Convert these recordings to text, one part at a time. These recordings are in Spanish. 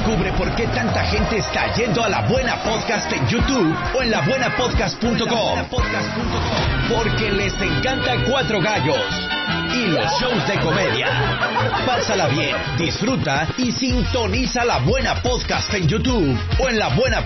Descubre por qué tanta gente está yendo a La Buena Podcast en YouTube o en labuenapodcast.com. Porque les encanta Cuatro Gallos y los shows de comedia. Pásala bien, disfruta y sintoniza La Buena Podcast en YouTube o en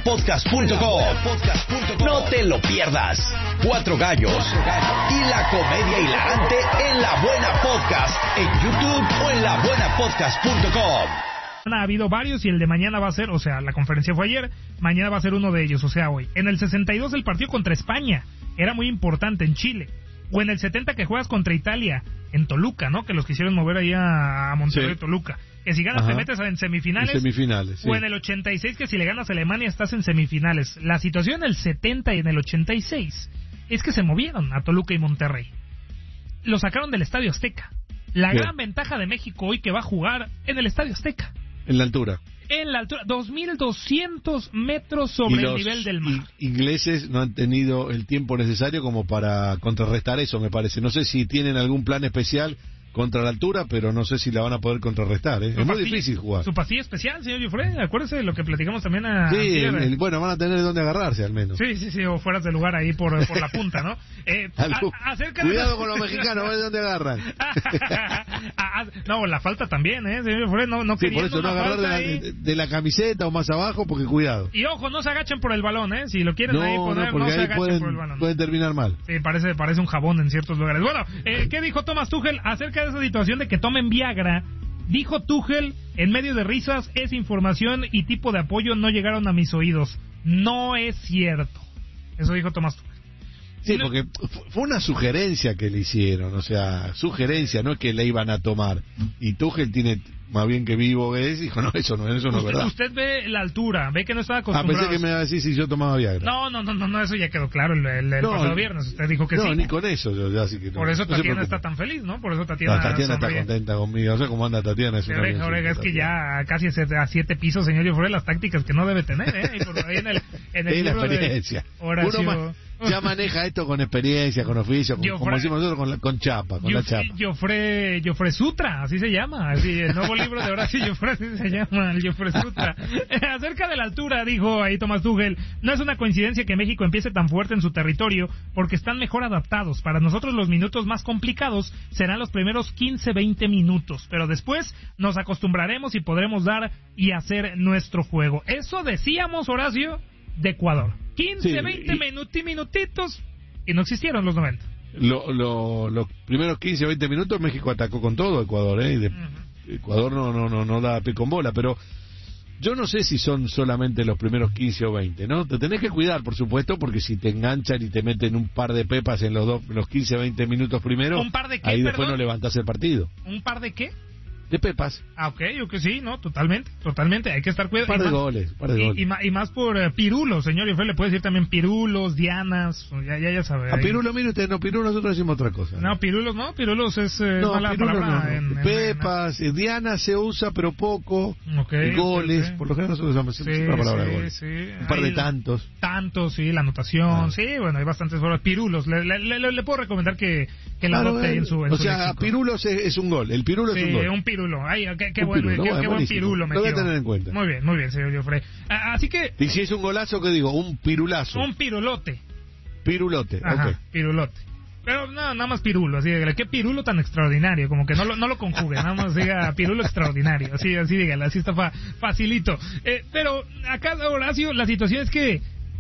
labuenapodcast.com. No te lo pierdas. Cuatro Gallos y la comedia hilarante en La Buena Podcast en YouTube o en labuenapodcast.com. Ha habido varios y el de mañana va a ser, o sea, la conferencia fue ayer, mañana va a ser uno de ellos, o sea, hoy. En el 62 el partido contra España era muy importante en Chile. O en el 70 que juegas contra Italia en Toluca, ¿no? Que los quisieron mover ahí a Monterrey, sí. Toluca. Que si ganas te metes en semifinales. En semifinales, sí. O en el 86 que si le ganas a Alemania estás en semifinales. La situación en el 70 y en el 86 es que se movieron a Toluca y Monterrey. Lo sacaron del Estadio Azteca. La gran ventaja de México hoy que va a jugar en el Estadio Azteca. En la altura. En la altura, 2.200 metros sobre el nivel del mar. Los ingleses no han tenido el tiempo necesario como para contrarrestar eso, me parece. No sé si tienen algún plan especial contra la altura, pero no sé si la van a poder contrarrestar, ¿eh? Es muy difícil jugar. Su pastilla especial, señor Giuffre, acuérdese de lo que platicamos también a... Sí, bueno, van a tener dónde agarrarse al menos. Sí, o fueras de lugar ahí por la punta, ¿no? Cuidado con los mexicanos, ¿ves dónde agarran? No, la falta también, señor Giuffre, no sí, por eso no agarrar de la camiseta o más abajo, porque cuidado. Y ojo, no se agachen por el balón, si lo quieren ahí poner, no se agachen por el balón. Pueden terminar mal. Sí, parece un jabón en ciertos lugares. Bueno, ¿qué dijo Thomas Tuchel acerca de esa situación de que tomen Viagra? Dijo Tuchel, en medio de risas, esa información y tipo de apoyo no llegaron a mis oídos. No es cierto. Eso dijo Thomas Tuchel. Sí, porque fue una sugerencia que le hicieron, o sea, sugerencia, no es que la iban a tomar. Y Tuchel tiene, más bien que vivo es, dijo, no, eso no es verdad. Usted ve la altura, ve que no estaba acostumbrado. Pensé que me iba a decir si yo tomaba Viagra. No, eso ya quedó claro el pasado viernes. Usted dijo que sí. No, ni con eso, yo así que no. Por eso Tatiana está tan feliz, ¿no? Por eso Tatiana está contenta conmigo. No sé cómo anda Tatiana. Es que ya casi a 7 pisos, señor, yo fuera las tácticas que no debe tener, Y por ahí en el la experiencia. Uno ya maneja esto con experiencia, con oficio, como decimos nosotros, con chapa, con la chapa. Joffre Sutra, así se llama, así el nuevo libro de Horacio Joffre, así se llama, el Joffre Sutra. Acerca de la altura, dijo ahí Thomas Tuchel, no es una coincidencia que México empiece tan fuerte en su territorio, porque están mejor adaptados. Para nosotros los minutos más complicados serán los primeros 15-20 minutos, pero después nos acostumbraremos y podremos dar y hacer nuestro juego. Eso decíamos, Horacio, de Ecuador. 20 minutitos y no existieron los 90. Los primeros 15 o 20 minutos México atacó con todo Ecuador, Ecuador no da pie con bola, pero yo no sé si son solamente los primeros 15 o 20, ¿no? Te tenés que cuidar, por supuesto, porque si te enganchan y te meten un par de pepas en los 15 o 20 minutos primero, ¿un par de qué, ahí después no levantás el partido. ¿Un par de qué? De pepas. Yo que sí, no, totalmente, hay que estar cuidado. Par de goles. Y más por pirulos, señor, y usted le puede decir también pirulos, dianas, ya sabe. A pirulo, mire usted, pirulo nosotros decimos otra cosa. No, pirulos es mala palabra. Pepas, dianas se usa, pero poco. Goles, por lo general nosotros usamos otra palabra de goles. Un par de tantos. Tantos, sí, la anotación, sí, bueno, hay bastantes palabras. Pirulos, le puedo recomendar que la adopte en su o sea, léxico. Pirulos es un gol, el pirulo es un gol. Un pirulo. Ay, qué buen pirulo me lo voy a tener en cuenta. Muy bien, señor Giuffre. Así que... ¿Y si es un golazo, qué digo? Un pirulazo. Un pirulote. Ajá, ok. Pirulote. Pero nada más pirulo, así dígale, qué pirulo tan extraordinario, como que no lo conjugue, nada más diga pirulo extraordinario, así dígale, así está facilito. Pero acá, Horacio, la situación es que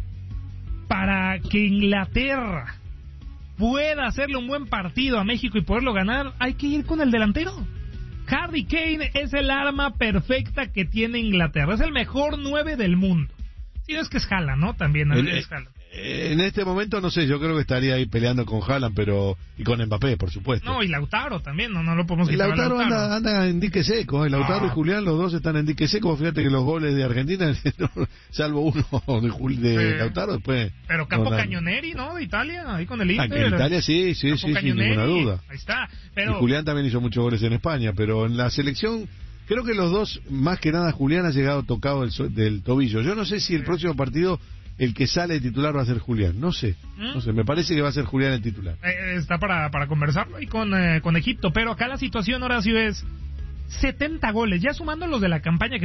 para que Inglaterra pueda hacerle un buen partido a México y poderlo ganar, hay que ir con el delantero. Harry Kane es el arma perfecta que tiene Inglaterra, es el mejor 9 del mundo. Si no es que es Haaland, ¿no? También es Haaland. En este momento no sé, yo creo que estaría ahí peleando con Haaland, pero y con Mbappé, por supuesto. No, y Lautaro también, no lo podemos quitar. Lautaro anda en dique seco, Lautaro y Julián, los dos están en dique seco. Fíjate que los goles de Argentina, salvo uno de Lautaro, después. Pero Capo Cañoneri, ¿no? De Italia, ahí con el Inter. En Italia sí, sin ninguna duda. Ahí está. Pero... Y Julián también hizo muchos goles en España, pero en la selección creo que los dos, más que nada Julián ha llegado tocado del tobillo. Yo no sé si el próximo partido el que sale de titular va a ser Julián, no sé, me parece que va a ser Julián el titular. Está para conversarlo y con Egipto, pero acá la situación, Horacio, es 70 goles, ya sumando los de la campaña que